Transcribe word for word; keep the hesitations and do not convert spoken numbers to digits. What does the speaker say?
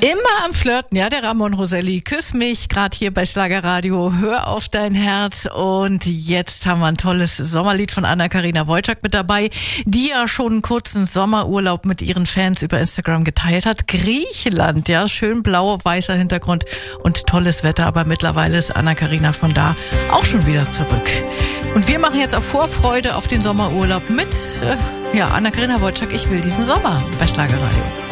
Immer am Flirten, ja, der Ramon Roselli. Küss mich, gerade hier bei Schlagerradio. Hör auf dein Herz. Und jetzt haben wir ein tolles Sommerlied von Anna-Karina Wojcik mit dabei, die ja schon einen kurzen Sommerurlaub mit ihren Fans über Instagram geteilt hat. Griechenland, ja, schön blau, weißer Hintergrund und tolles Wetter. Aber mittlerweile ist Anna-Karina von da auch schon wieder zurück. Und wir machen jetzt auf Vorfreude auf den Sommerurlaub mit, äh, ja, Anna-Karina Wojcik. Ich will diesen Sommer bei Schlagerradio.